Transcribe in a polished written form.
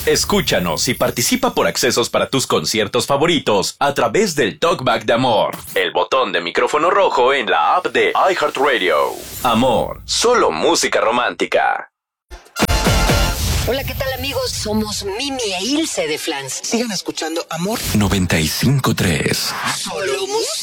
Escúchanos y participa por accesos para tus conciertos favoritos a través del Talkback de Amor, el botón de micrófono rojo en la app de iHeartRadio. Amor, solo música romántica. Hola, ¿qué tal, amigos? Somos Mimi e Ilse de Flans. Sigan escuchando Amor 95.3. Solo música.